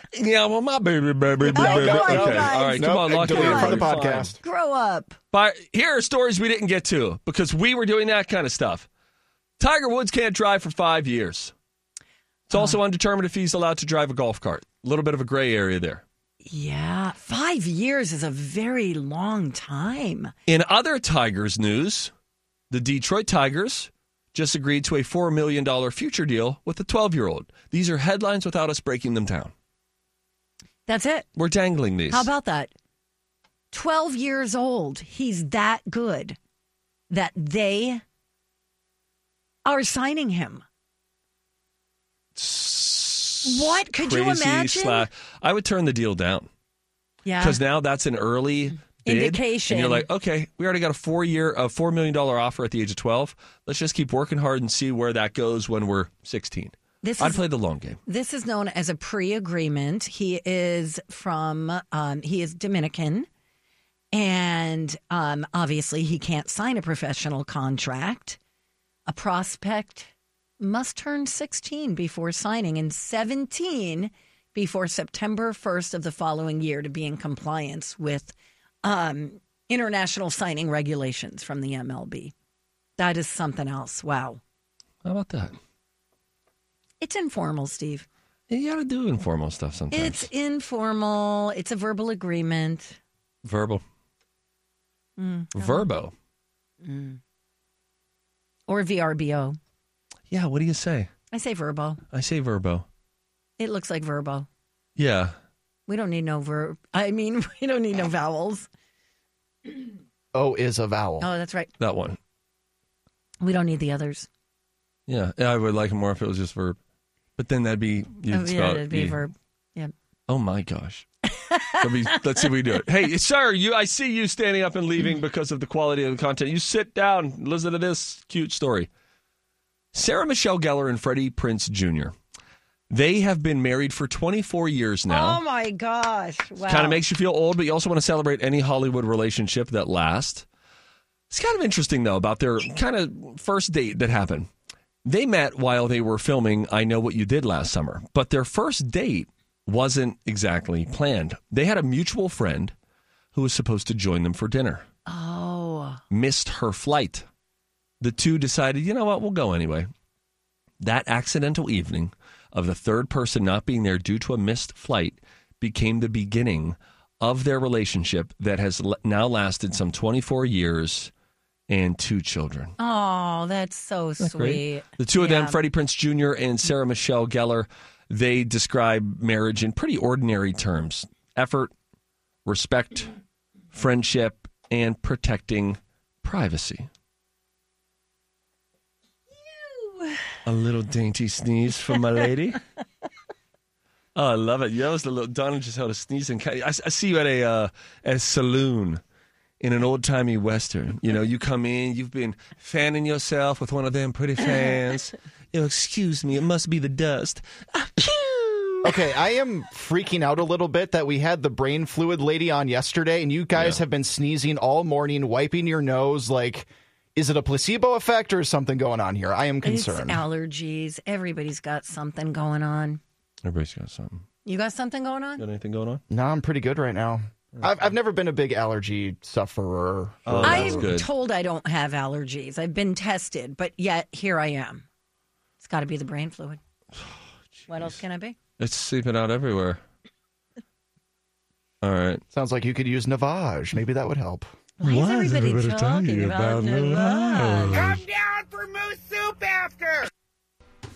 Yeah, well, my baby. No, Okay, guys. all right, come on, lock it delete in it from the Fine. podcast. Grow up. But here are stories we didn't get to because we were doing that kind of stuff. Tiger Woods can't drive for 5 years. It's also undetermined if he's allowed to drive a golf cart. A little bit of a gray area there. Yeah, 5 years is a very long time. In other Tigers news, the Detroit Tigers just agreed to a $4 million future deal with the 12-year-old. These are headlines without us breaking them down. That's it. We're dangling these. How about that? 12 years old. He's that good that they are signing him. What? Could you imagine? I would turn the deal down. Yeah. Because now that's an early bid. Indication. And you're like, okay, we already got a $4 million offer at the age of 12. Let's just keep working hard and see where that goes when we're 16. I'd play the long game. This is known as a pre-agreement. He is he is Dominican. And obviously he can't sign a professional contract. A prospect must turn 16 before signing and 17 before September 1st of the following year to be in compliance with international signing regulations from the MLB. That is something else. Wow. How about that? It's informal, Steve. Yeah, you got to do informal stuff sometimes. It's informal. It's a verbal agreement. Verbal. Verbo. Or VRBO. Yeah, what do you say? I say verbo. I say verbo. It looks like verbo. Yeah. We don't need no verb. I mean, we don't need no vowels. O is a vowel. Oh, that's right. That one. We don't need the others. Yeah, I would like it more if it was just verb. But then that'd be... It'd be a verb. Yeah. Oh, my gosh. Let's see if we do it. Hey, sir, I see you standing up and leaving because of the quality of the content. You sit down, listen to this cute story. Sarah Michelle Gellar and Freddie Prinze Jr. They have been married for 24 years now. Oh, my gosh. Wow. Kind of makes you feel old, but you also want to celebrate any Hollywood relationship that lasts. It's kind of interesting, though, about their kind of first date that happened. They met while they were filming I Know What You Did last summer, but their first date wasn't exactly planned. They had a mutual friend who was supposed to join them for dinner. Oh. Missed her flight. The two decided, you know what, we'll go anyway. That accidental evening of the third person not being there due to a missed flight became the beginning of their relationship that has now lasted some 24 years and 2 children. Oh, that's so sweet. Great? The two of them, Freddie Prinze Jr. and Sarah Michelle Gellar, they describe marriage in pretty ordinary terms. Effort, respect, friendship, and protecting privacy. A little dainty sneeze from my lady. Oh, I love it. That was the little Donna just held a sneezing. I see you at a saloon in an old-timey Western. You know, you come in, you've been fanning yourself with one of them pretty fans. Excuse me, it must be the dust. Okay, I am freaking out a little bit that we had the brain fluid lady on yesterday, and you guys have been sneezing all morning, wiping your nose. Like, is it a placebo effect or is something going on here? I am concerned. It's allergies. Everybody's got something going on. Everybody's got something. You got something going on? Got anything going on? No, I'm pretty good right now. I've never been a big allergy sufferer. I'm told I don't have allergies. I've been tested, but yet here I am. It's got to be the brain fluid. What else can it be? It's seeping out everywhere. All right. Sounds like you could use Navage. Maybe that would help. Why is everybody talking about Navage?